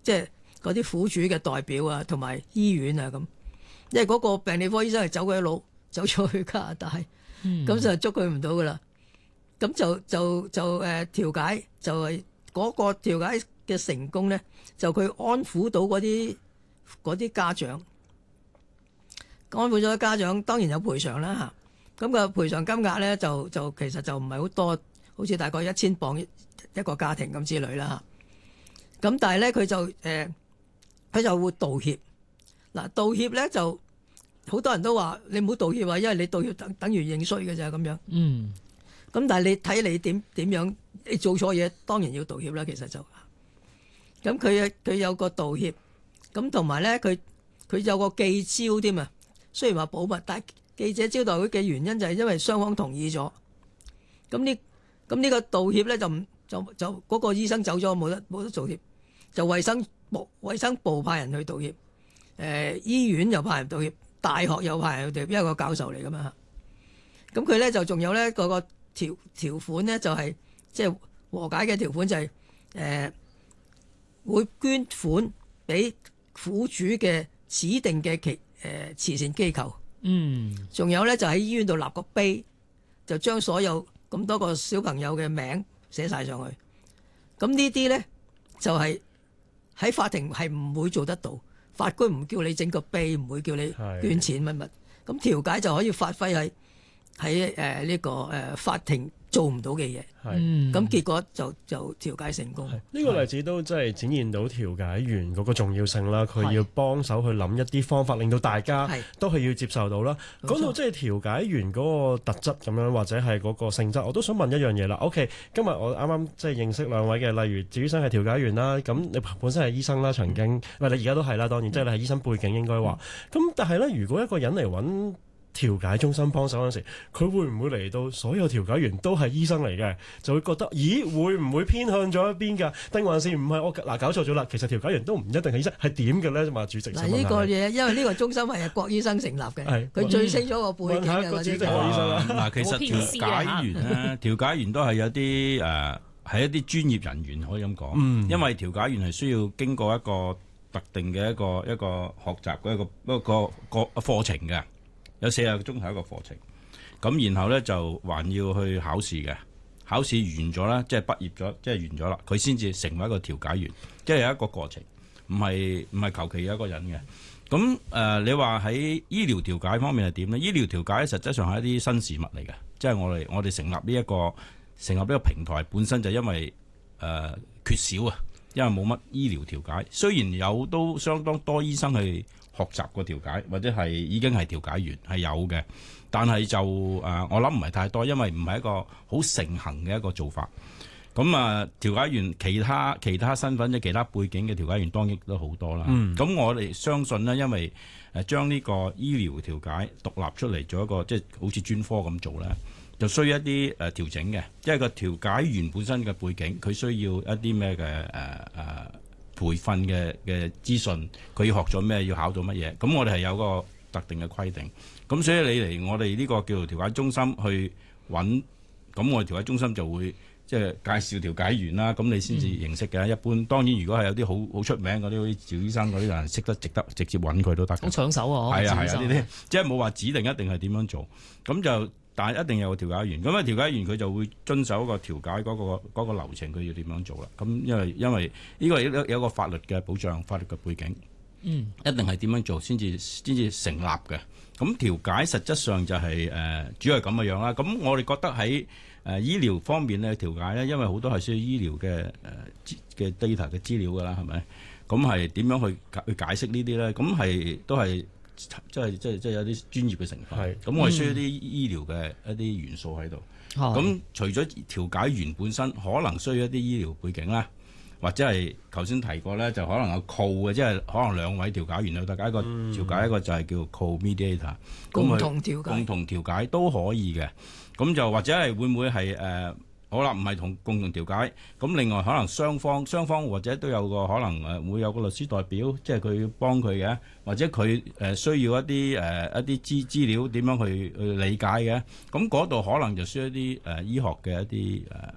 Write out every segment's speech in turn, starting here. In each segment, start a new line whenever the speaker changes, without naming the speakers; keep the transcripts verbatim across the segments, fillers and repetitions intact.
即係嗰啲苦主嘅代表啊，同埋醫院啊咁。因為嗰個病理科醫生係走鬼佬，走咗去加拿大，咁、嗯、就捉佢唔到噶啦。咁就就就誒、呃、調解，就係、是、嗰個調解嘅成功咧，就佢安撫到嗰啲嗰啲家長，安撫咗家長，當然有賠償啦嚇。咁、那個賠償金額咧就就其實就唔係好多，好似大概一千磅一個家庭咁之類啦嚇。咁但係咧佢就誒佢、呃、就會道歉。嗱，道歉咧就好多人都話你唔好道歉啊，因為你道歉等等於認衰嘅咋咁樣。嗯。咁但係你睇你點點樣，你做錯嘢當然要道歉啦。其實就咁佢佢有個道歉，咁同埋咧佢佢有個記招添啊。雖然話保密，但係記者招待會嘅原因就係因為雙方同意咗。咁呢咁呢個道歉咧就唔就就嗰、那個醫生走咗冇得冇得道歉，就衛生部衛生部派人去道歉，誒、呃、醫院又派人道歉，大學又派人去道歉，因為個教授嚟噶嘛。咁佢咧就仲有咧嗰、那個。條條款呢就係即係和解嘅條款就係、是、誒、呃、會捐款俾苦主嘅指定嘅其誒慈善機構，嗯，仲有咧就喺醫院度立個碑，就將所有咁多個小朋友嘅名寫晒上去。咁呢啲咧就係、是、喺法庭係唔會做得到，法官唔叫你整個碑，唔會叫你捐錢乜乜，咁調解就可以發揮喺。喺誒呢個誒、呃、法庭做唔到嘅嘢，咁、嗯、結果就就調解成功。
呢、這個例子都真係展現到調解員嗰個重要性啦。佢要幫手去諗一啲方法，令到大家都係要接受到啦。講到即係調解員嗰個特質咁樣，或者係嗰個性質，我都想問一樣嘢啦。OK， 今日我啱啱即係認識兩位嘅，例如趙醫生係調解員啦，咁你本身係醫生啦，曾經，唔、嗯、係你而家都係啦，當然即係、嗯、你係醫生背景應該話。咁、嗯、但係咧，如果一個人嚟揾調解中心幫手嗰陣時，佢會唔會嚟到所有調解員都係醫生嚟嘅，就會覺得咦會唔會偏向咗一邊㗎？定還是唔係？我嗱搞錯咗啦，其實調解員都唔一定係醫生，係點嘅咧？嘛，主席嗱
呢個嘢，因為呢個中心係郭醫生成立嘅，佢最清楚個背景嘅嗰啲。
嗱，其實調解員咧，調解員都係有啲誒係一啲專業人員可以咁講、嗯，因為調解員係需要經過一個特定嘅一個一個學習嘅一個一個個課程嘅。有四十個鐘頭一個課程，咁然後咧就還要去考試嘅，考試完咗啦，即係畢業咗，即係完咗啦，佢先至成為一個調解員，即係有一個過程，唔係唔係求其有一個人嘅。咁誒、呃，你話喺醫療調解方面係點咧？醫療調解實際上係一啲新事物嚟嘅，即係我哋我哋成立呢、這、一個成立呢個平台本身就因為誒、呃、缺少啊，因為冇乜醫療調解，雖然有都相當多醫生去學習過調解，或者係已經係調解員係有嘅，但係就誒、呃、我諗唔係太多，因為唔係一個好盛行嘅一個做法。咁啊，調解員其他其他身份即其他背景嘅調解員當然都好多啦。咁、嗯、我哋相信呢，因為誒將呢個醫療調解獨立出嚟做一個即係好似專科咁做咧，就需要一啲誒調整嘅，即係個調解員本身嘅背景，佢需要一啲咩嘅誒誒培訓嘅嘅資訊，佢要學咗咩，要考到乜嘢，咁我哋係有個特定嘅規定。咁所以你嚟我哋呢個叫做調解中心去揾，咁我哋調解中心就會即係介紹調解員啦，咁你先至認識嘅、嗯。一般當然如果係有啲好好出名嗰啲，好似趙醫生嗰啲人識得值得直接揾佢都得。好
搶手啊！
係啊係啊，呢啲即係冇話指定一定係點樣做，咁就。但係一定有個調解員，咁啊調解員佢就會遵守個調解嗰個嗰個流程，佢要點樣做啦？咁因為因為呢個有有個法律嘅保障，法律嘅背景，嗯，一定係點樣做先至先至成立嘅。咁調解實質上就係、是、誒、呃、主要係咁嘅樣啦。咁我哋覺得喺誒、呃、醫療方面咧調解咧，因為好多係需要醫療嘅誒嘅 data 嘅資料㗎啦，係咪？咁係點樣去去解釋呢啲咧？咁係都係。即係即係即係有啲專業嘅成分，咁我係需要啲醫療嘅一啲元素喺度。咁、嗯、除咗調解員本身可能需要一啲醫療背景啦，或者係頭先提過咧，就可能有 co 嘅，即係可能兩位調解員有大家一個調解、嗯，一個就係叫 co-mediator，
共同調解，
共同調解都可以嘅。咁就或者係會唔會係誒？呃好啦，唔係同共同調解，咁另外可能雙方雙方或者都有個可能誒，會有個律師代表，即係佢要幫佢嘅，或者佢誒需要一啲誒、呃、一啲資資料點樣去去理解嘅，咁嗰度可能就需要一啲誒、呃、醫學嘅一啲誒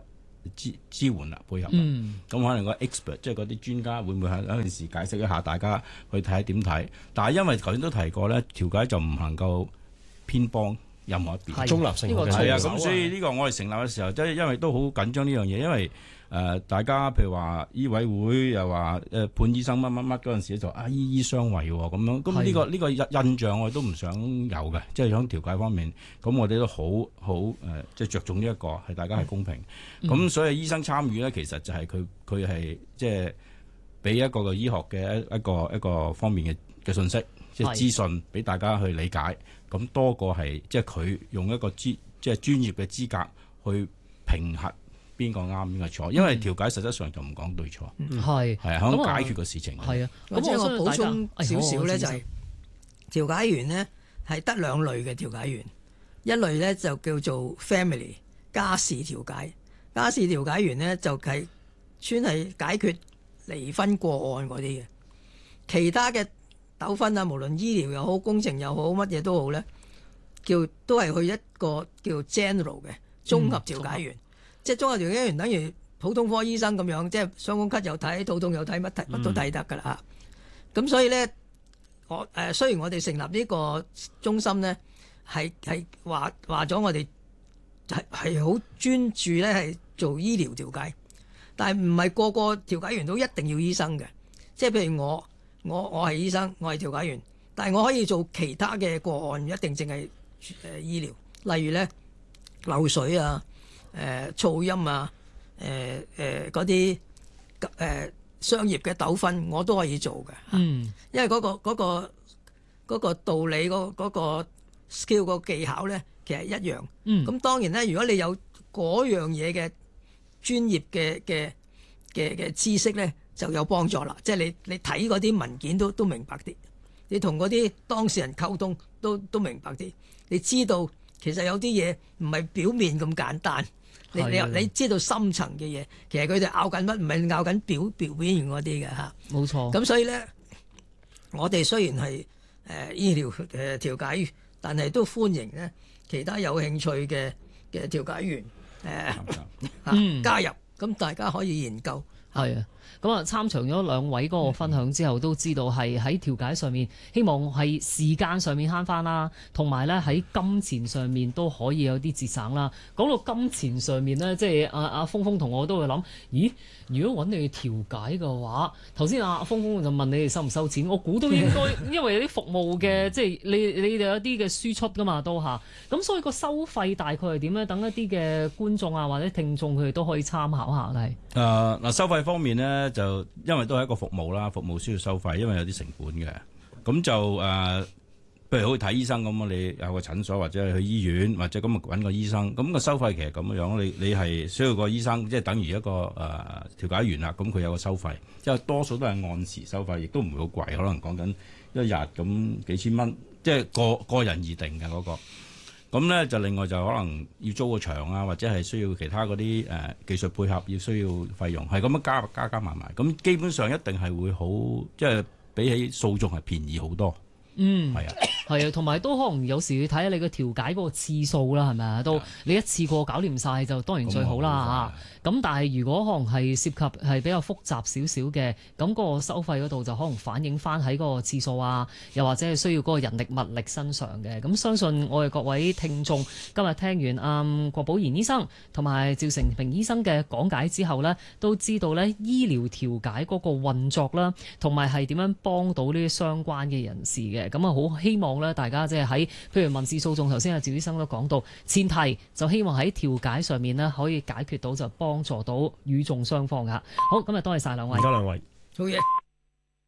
支支援啦，配合啦。咁、嗯、可能個 expert 即係嗰啲專家會唔會喺嗰陣時解釋一下，大家去睇下點睇？但係因為頭先都提過咧，調解就唔能夠偏幫任何一邊，
中立性嘅
係啊。咁所以呢個我哋成立嘅時候，即係因為都好緊張呢樣嘢，因為。誒、呃，大家譬如話醫委會又話誒、呃、判醫生乜乜乜嗰陣時就啊醫醫相衛喎咁樣，咁呢、呢個呢、呢個印象我哋都唔想有嘅，即係喺調解方面，咁我哋都好好誒，即係着重呢、呢、一個係大家係公平。咁、嗯、所以醫生參與咧，其實就係佢佢係即係俾一個個醫學嘅一一個一個方面嘅嘅信息，即係資訊俾大家去理解。咁多過係即係佢用一個資即係專業嘅資格去評核。邊個啱邊個錯？因為調解實質上就唔講對錯，係係響解決個事情。
係啊，或者我補充少少咧，就係調解員呢係得兩類嘅調解員，一類咧就叫做 family 家事調解，家事調解員呢就係專係解決離婚個案嗰啲嘅，其他嘅糾紛啊，無論醫療又好、工程又好、乜嘢都好咧，叫都係去一個叫 general 嘅綜合調解員。嗯即係綜合調解員，等於普通科醫生咁樣，即係傷風咳又睇，肚痛又睇，乜睇乜都睇得㗎啦嚇。咁、嗯、所以咧，我誒雖然我哋成立呢個中心咧，係係話話咗我哋係係好專注咧係做醫療調解，但係唔係個個調解員都一定要醫生嘅。即係譬如我我我係醫生，我係調解員，但係我可以做其他嘅個案，唔一定淨係誒醫療。例如咧漏水啊。誒、呃、噪音啊，誒誒嗰啲誒商業嘅糾紛，我都可以做嘅。嗯，因為嗰、嗰個嗰、嗰個嗰個道理嗰、嗰個 skill 個技巧咧，其實一樣。嗯，咁當然咧，如果你有嗰樣嘢嘅專業嘅嘅嘅嘅知識咧，就有幫助啦。即係你你睇嗰啲文件都都明白啲，你同嗰啲當事人溝通都都明白啲。你知道其實有啲嘢唔係表面咁簡單。你你你知道深層嘅嘢，其實佢哋拗緊乜，唔係拗緊表表面嗰啲嘅嚇。冇錯。咁所以咧，我哋雖然係誒、呃、醫療誒調解，但係都歡迎咧其他有興趣嘅嘅調解員誒、呃嗯、加入，咁大家可以研究。係啊。咁啊，參詳咗兩位嗰個分享之後，都知道係喺調解上面，希望係時間上面慳翻啦，同埋咧喺金錢上面都可以有啲節省啦。講到金錢上面呢，即係阿阿峰峰同我都會諗，咦？如果揾你調解嘅話，頭先阿峰峰就問你哋收唔收錢，我估都應該，因為有啲服務嘅，即係你你哋有啲嘅輸出噶嘛，都嚇。咁所以個收費大概係點咧？等一啲嘅觀眾啊或者聽眾佢哋都可以參考下係。誒嗱，收費方面呢。就因為都係一個服務啦，服務需要收費，因為有啲成本嘅。咁就誒、呃，譬如好似睇醫生咁，你有個診所或者係去醫院，或者咁啊揾個醫生，咁個收費其實咁樣，你你係需要個醫生，即係等於一個誒、呃、調解員啦。咁佢有個收費，即係多數都係按時收費，亦都唔會好貴，可能講緊一日咁幾千蚊，即係個個人而定嘅嗰、那個。咁咧就另外就可能要租個場啊，或者係需要其他嗰啲誒技術配合，要需要費用，係咁樣加加加埋埋，咁基本上一定係會好，即係比起訴訟係便宜好多。嗯，係啊，係啊，同埋都可能有時要睇下你個調解嗰個次數啦，係咪啊？都你一次過搞掂晒就當然最好啦嚇。咁但係如果可能係涉及係比較複雜少少嘅，咁嗰個收費嗰度就可能反映翻喺嗰個次數啊，又或者係需要嗰個人力物力身上嘅。咁相信我哋各位聽眾今日聽完阿、嗯、郭寶賢醫生同埋趙成平醫生嘅講解之後呢，都知道呢醫療調解嗰個運作啦，同埋係點樣幫到呢啲相關嘅人士嘅。咁啊，好希望咧，大家即係喺譬如民事訴訟，頭先阿趙醫生都講到，前提就希望喺調解上面呢可以解決到，就幫助到與訟雙方噶。好，今日多謝晒兩位，唔該兩位，好嘢。